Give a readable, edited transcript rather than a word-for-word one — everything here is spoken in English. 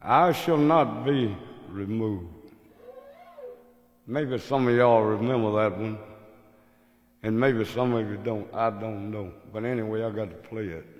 I shall not be removed. Maybe some of y'all remember that one, and maybe some of you don't. I don't know. But anyway, I got to play it.